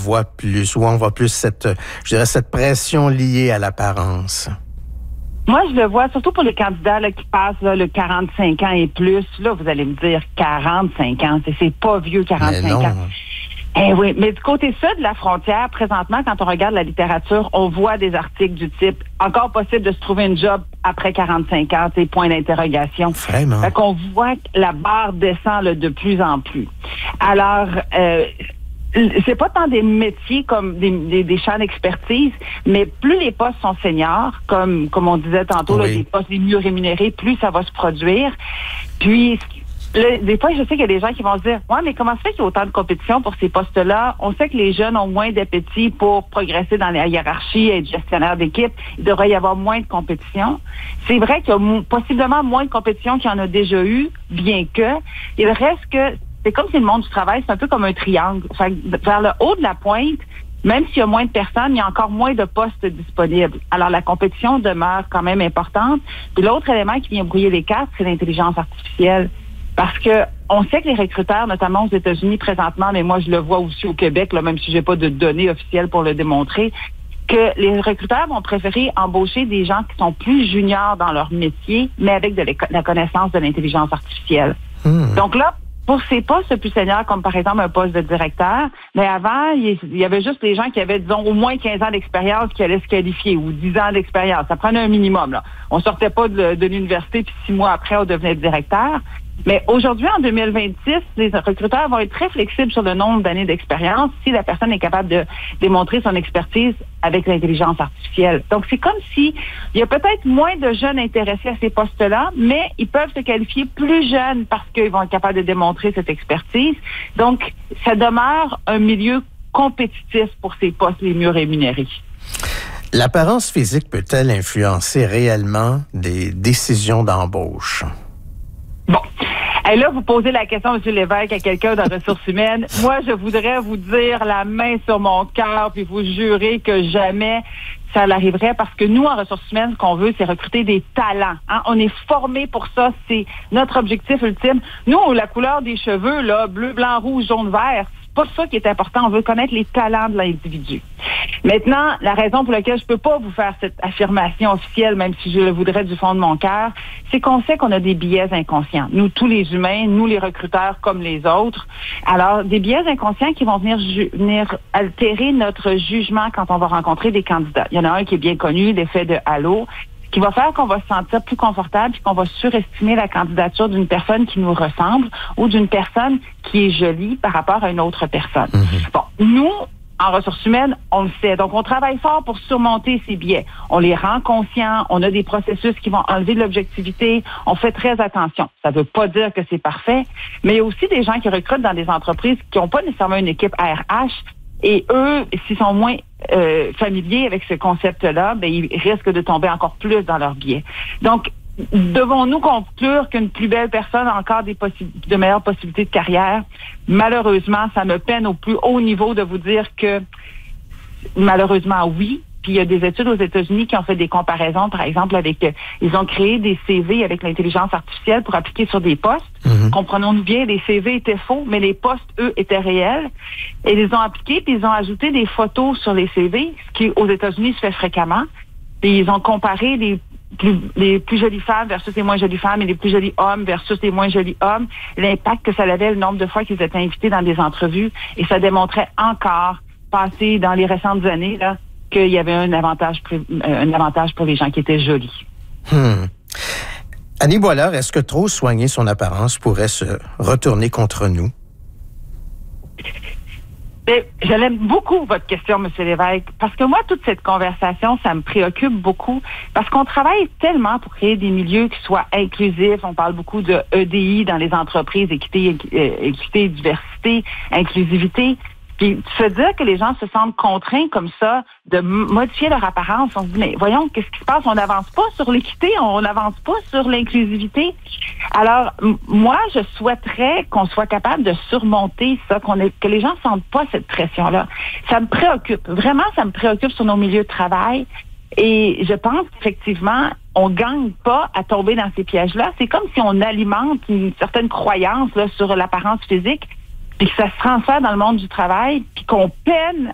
voit plus, où on voit plus cette pression liée à l'apparence? Moi, je le vois, surtout pour les candidats là, qui passent là, le 45 ans et plus. Là, vous allez me dire 45 ans. C'est pas vieux, 45 ans. Eh oui, mais du côté sud de la frontière, présentement, quand on regarde la littérature, on voit des articles du type « Encore possible de se trouver une job après 45 ans », point d'interrogation. Vraiment? Fait qu'on voit que la barre descend là, de plus en plus. Alors, c'est pas tant des métiers comme des champs d'expertise, mais plus les postes sont seniors, comme on disait tantôt, là, des postes les mieux rémunérés, plus ça va se produire. Puis, des fois, je sais qu'il y a des gens qui vont se dire « Ouais, mais comment ça fait qu'il y a autant de compétition pour ces postes-là? On sait que les jeunes ont moins d'appétit pour progresser dans la hiérarchie et être gestionnaire d'équipe. Il devrait y avoir moins de compétition. » C'est vrai qu'il y a possiblement moins de compétition qu'il y en a déjà eu, bien que. Il reste que c'est comme si le monde du travail, c'est un peu comme un triangle. Fait que vers le haut de la pointe, même s'il y a moins de personnes, il y a encore moins de postes disponibles. Alors, la compétition demeure quand même importante. Puis l'autre élément qui vient brouiller les cartes, c'est l'intelligence artificielle. Parce que on sait que les recruteurs, notamment aux États-Unis présentement, mais moi je le vois aussi au Québec, là, même si j'ai pas de données officielles pour le démontrer, que les recruteurs vont préférer embaucher des gens qui sont plus juniors dans leur métier, mais avec de la connaissance de l'intelligence artificielle. Donc là, pour ces postes plus seniors, comme par exemple un poste de directeur, mais avant, il y avait juste les gens qui avaient, disons, au moins 15 ans d'expérience qui allaient se qualifier, ou 10 ans d'expérience. Ça prenait un minimum, là. On sortait pas de l'université, puis 6 mois après, on devenait directeur. Mais aujourd'hui, en 2026, les recruteurs vont être très flexibles sur le nombre d'années d'expérience si la personne est capable de démontrer son expertise avec l'intelligence artificielle. Donc, c'est comme si il y a peut-être moins de jeunes intéressés à ces postes-là, mais ils peuvent se qualifier plus jeunes parce qu'ils vont être capables de démontrer cette expertise. Donc, ça demeure un milieu compétitif pour ces postes les mieux rémunérés. L'apparence physique peut-elle influencer réellement des décisions d'embauche? Bon. Et là, vous posez la question, M. Lévesque, à quelqu'un de ressources humaines. Moi, je voudrais vous dire la main sur mon cœur puis vous jurer que jamais ça l'arriverait parce que nous, en ressources humaines, ce qu'on veut, c'est recruter des talents. Hein? On est formés pour ça. C'est notre objectif ultime. Nous, la couleur des cheveux, là, bleu, blanc, rouge, jaune, vert, c'est pas ça qui est important. On veut connaître les talents de l'individu. Maintenant, la raison pour laquelle je peux pas vous faire cette affirmation officielle, même si je le voudrais du fond de mon cœur, c'est qu'on sait qu'on a des biais inconscients. Nous, tous les humains, nous les recruteurs comme les autres. Alors, des biais inconscients qui vont venir altérer notre jugement quand on va rencontrer des candidats. Il y en a un qui est bien connu, l'effet de halo, qui va faire qu'on va se sentir plus confortable et qu'on va surestimer la candidature d'une personne qui nous ressemble ou d'une personne qui est jolie par rapport à une autre personne. Bon, nous, en ressources humaines, on le sait. Donc, on travaille fort pour surmonter ces biais. On les rend conscients. On a des processus qui vont enlever de l'objectivité. On fait très attention. Ça ne veut pas dire que c'est parfait, mais il y a aussi des gens qui recrutent dans des entreprises qui n'ont pas nécessairement une équipe RH. Et eux, s'ils sont moins familiers avec ce concept-là, ben, ils risquent de tomber encore plus dans leur biais. Donc, devons-nous conclure qu'une plus belle personne a encore de meilleures possibilités de carrière? Malheureusement, ça me peine au plus haut niveau de vous dire que malheureusement, oui. Puis il y a des études aux États-Unis qui ont fait des comparaisons, par exemple, ils ont créé des CV avec l'intelligence artificielle pour appliquer sur des postes. Comprenons-nous bien, les CV étaient faux, mais les postes, eux, étaient réels. Et ils les ont appliqués, puis ils ont ajouté des photos sur les CV, ce qui, aux États-Unis, se fait fréquemment. Puis ils ont comparé les plus jolies femmes versus les moins jolies femmes et les plus jolis hommes versus les moins jolis hommes, l'impact que ça avait, le nombre de fois qu'ils étaient invités dans des entrevues. Et ça démontrait encore, passé dans les récentes années, là, qu'il y avait un avantage pour les gens qui étaient jolis. Annie Boilard, est-ce que trop soigner son apparence pourrait se retourner contre nous? Je l'aime beaucoup, votre question, M. Lévesque, parce que moi, toute cette conversation, ça me préoccupe beaucoup, parce qu'on travaille tellement pour créer des milieux qui soient inclusifs. On parle beaucoup de EDI dans les entreprises, équité, diversité, inclusivité. Puis, se dire que les gens se sentent contraints comme ça de modifier leur apparence, on se dit, mais voyons, qu'est-ce qui se passe? On n'avance pas sur l'équité, on n'avance pas sur l'inclusivité. Alors, moi, je souhaiterais qu'on soit capable de surmonter ça, que les gens ne sentent pas cette pression-là. Ça me préoccupe. Vraiment, ça me préoccupe sur nos milieux de travail. Et je pense qu'effectivement, on gagne pas à tomber dans ces pièges-là. C'est comme si on alimente une certaine croyance là, sur l'apparence physique, puis que ça se transfère dans le monde du travail, puis qu'on peine